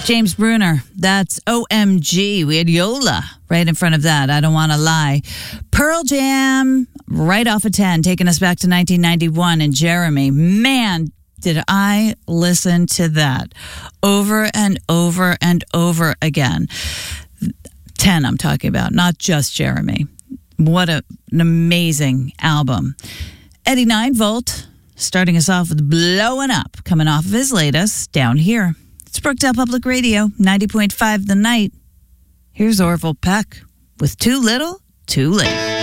James Bruner, that's OMG. We had Yola right in front of that. I Don't Want to Lie. Pearl Jam, right off of 10, taking us back to 1991. And Jeremy, man, did I listen to that over and over and over again. 10 I'm talking about, not just Jeremy. What an amazing album. Eddie 9 Volt, starting us off with Blowing Up, coming off of his latest, Down Here. It's Brookdale Public Radio, 90.5 The Night. Here's Orville Peck with Too Little, Too Late.